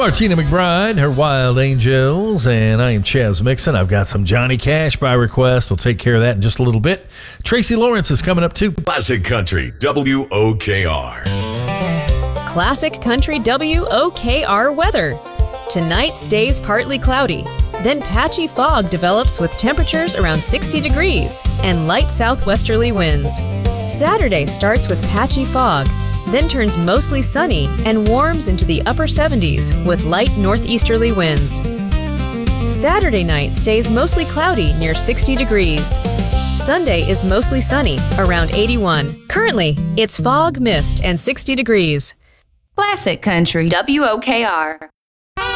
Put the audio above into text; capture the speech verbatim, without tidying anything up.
Martina McBride, her Wild Angels, and I am Chaz Mixon. I've got some Johnny Cash by request. We'll take care of that in just a little bit. Tracy Lawrence is coming up too. Classic Country, W O K R. Classic Country W O K R weather. Tonight stays partly cloudy. Then patchy fog develops with temperatures around sixty degrees and light southwesterly winds. Saturday starts with patchy fog, then turns mostly sunny and warms into the upper seventies with light northeasterly winds. Saturday night stays mostly cloudy near sixty degrees. Sunday is mostly sunny, around eighty-one. Currently, it's fog, mist, and sixty degrees. Classic Country W O K R.